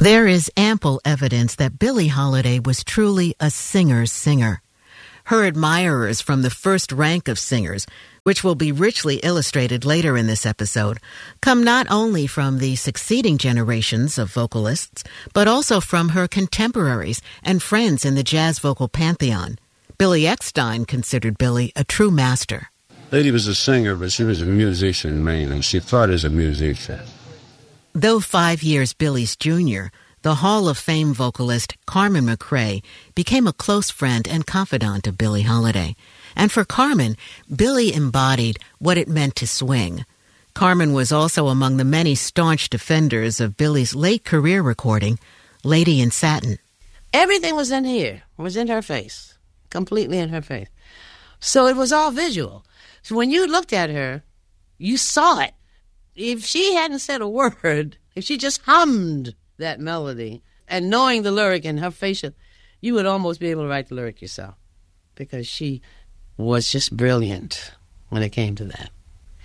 There is ample evidence that Billie Holiday was truly a singer's singer. Her admirers from the first rank of singers, which will be richly illustrated later in this episode, come not only from the succeeding generations of vocalists, but also from her contemporaries and friends in the jazz vocal pantheon. Billy Eckstine considered Billie a true master. Lady was a singer, but she was a musician mainly. She thought as a musician. Though 5 years Billie's junior, the Hall of Fame vocalist Carmen McRae became a close friend and confidant of Billie Holiday. And for Carmen, Billie embodied what it meant to swing. Carmen was also among the many staunch defenders of Billie's late career recording, Lady in Satin. Everything was in here, was in her face, completely in her face. So it was all visual. So when you looked at her, you saw it. If she hadn't said a word, if she just hummed that melody, and knowing the lyric and her facial, you would almost be able to write the lyric yourself, because she was just brilliant when it came to that.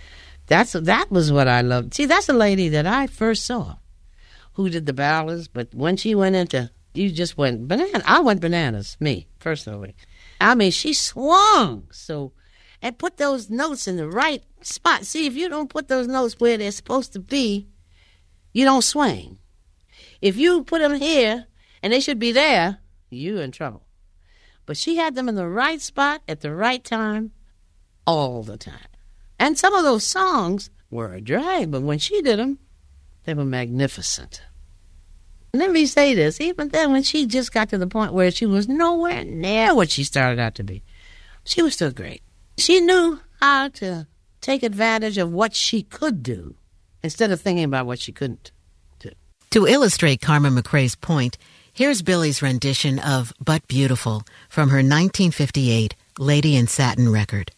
That was what I loved. See, that's a lady that I first saw who did the ballads, but when she went into, you just went bananas. I went bananas, me, personally. I mean, she swung so, and put those notes in the right spot. See, if you don't put those notes where they're supposed to be, you don't swing. If you put them here and they should be there, you're in trouble. But she had them in the right spot at the right time all the time. And some of those songs were a drag, but when she did them, they were magnificent. And let me say this, even then when she just got to the point where she was nowhere near what she started out to be, she was still great. She knew how to take advantage of what she could do instead of thinking about what she couldn't do. To illustrate Carmen McRae's point, here's Billie's rendition of But Beautiful from her 1958 Lady in Satin record.